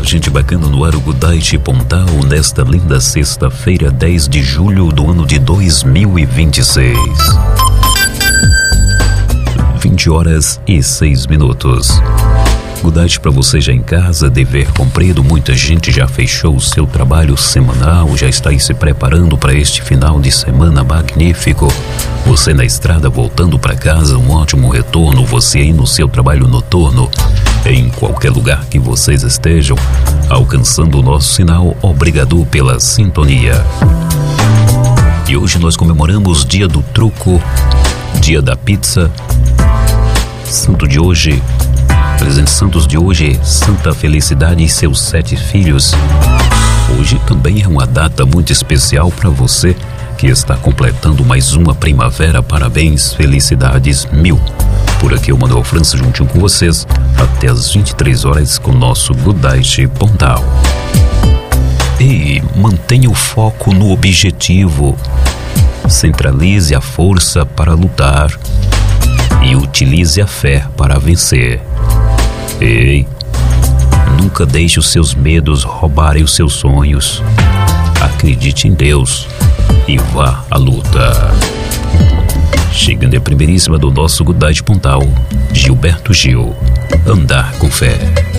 gente bacana no ar, o Gudait Pontal, nesta linda sexta-feira, 10 de julho do ano de 2026. 20h06. Gudait para você já em casa, dever cumprido. Muita gente já fechou o seu trabalho semanal, já está aí se preparando para este final de semana magnífico. Você na estrada voltando para casa, um ótimo retorno. Você aí no seu trabalho noturno, em qualquer lugar que vocês estejam, alcançando o nosso sinal, obrigado pela sintonia. E hoje nós comemoramos dia do truco, dia da pizza, santo de hoje, presentes santos de hoje, Santa Felicidade e seus 7 filhos. Hoje também é uma data muito especial para você que está completando mais uma primavera. Parabéns, felicidades 1000. Por aqui o Manuel França juntinho com vocês até as 23 horas com o nosso Gudait Pontal. E mantenha o foco no objetivo, centralize a força para lutar e utilize a fé para vencer. Ei, nunca deixe os seus medos roubarem os seus sonhos. Acredite em Deus e vá à luta. Chegando a primeiríssima do nosso Gudait Pontal, Gilberto Gil, Andar com Fé.